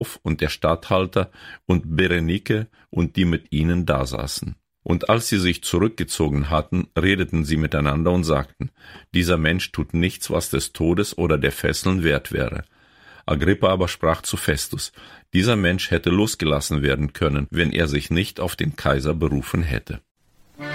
und der Statthalter und Berenike und die mit ihnen dasaßen. Und als sie sich zurückgezogen hatten, redeten sie miteinander und sagten, dieser Mensch tut nichts, was des Todes oder der Fesseln wert wäre. Agrippa aber sprach zu Festus, dieser Mensch hätte losgelassen werden können, wenn er sich nicht auf den Kaiser berufen hätte.